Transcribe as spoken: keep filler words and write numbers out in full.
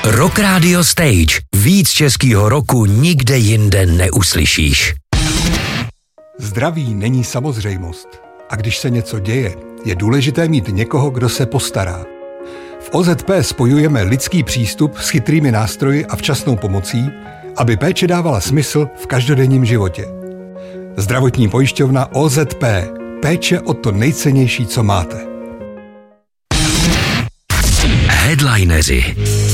Rock Radio Stage. Víc českýho roku nikde jinde neuslyšíš. Zdraví není samozřejmost. A když se něco děje, je důležité mít někoho, kdo se postará. V O Z P spojujeme lidský přístup s chytrými nástroji a včasnou pomocí, aby péče dávala smysl v každodenním životě. Zdravotní pojišťovna O Z P. Péče o to nejcennější, co máte. Headlineři.